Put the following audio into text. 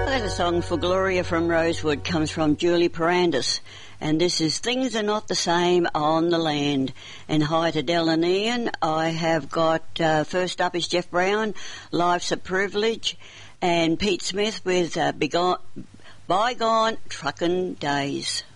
The song for Gloria from Rosewood comes from Julie Parandis, and this is Things Are Not the Same on the Land. And hi to Del and Ian. I have got, first up is Jeff Brown, Life's a Privilege, and Pete Smith with Bygone Truckin' Days.